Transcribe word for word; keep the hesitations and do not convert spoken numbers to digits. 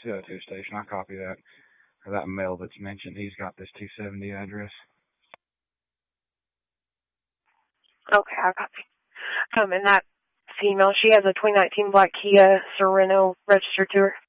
two oh two station. I'll copy that. Or that mail that's mentioned. He's got this two seventy address. Okay, I copy. Um, and that female, she has a twenty nineteen black Kia Sorento registered to her.